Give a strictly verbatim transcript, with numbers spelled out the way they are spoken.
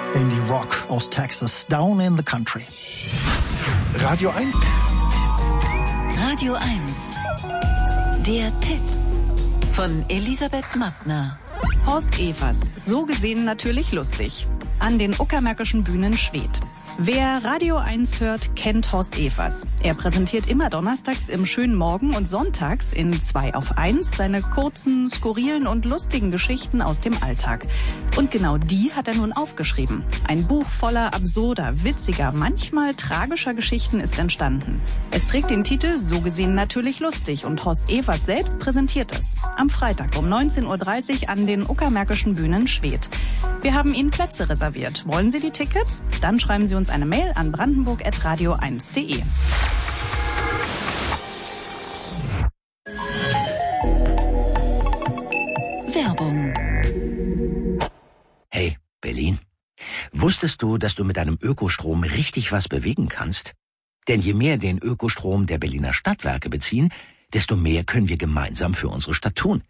Indie Rock aus Texas, down in the country. Radio eins. Radio eins. Der Tipp von Elisabeth Mattner. Horst Evers, so gesehen natürlich lustig. An den Uckermärkischen Bühnen Schwedt. Wer Radio eins hört, kennt Horst Evers. Er präsentiert immer donnerstags im schönen Morgen und sonntags in zwei auf eins seine kurzen, skurrilen und lustigen Geschichten aus dem Alltag. Und genau die hat er nun aufgeschrieben. Ein Buch voller absurder, witziger, manchmal tragischer Geschichten ist entstanden. Es trägt den Titel So gesehen natürlich lustig und Horst Evers selbst präsentiert es. Am Freitag um neunzehn Uhr dreißig an den Uckermärkischen Bühnen Schwedt. Wir haben Ihnen Plätze reserviert. Wollen Sie die Tickets? Dann schreiben Sie uns eine Mail an brandenburg at radio eins punkt de. Werbung. Hey, Berlin. Wusstest du, dass du mit deinem Ökostrom richtig was bewegen kannst? Denn je mehr den Ökostrom der Berliner Stadtwerke beziehen, desto mehr können wir gemeinsam für unsere Stadt tun.